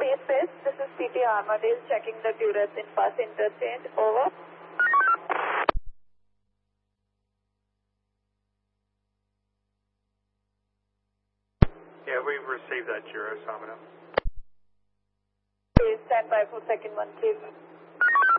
Space, this is PT Armadale checking the Duress in Pass interchange. Over. Yeah, we've received that Juris, Amina. Please stand by for second one, please.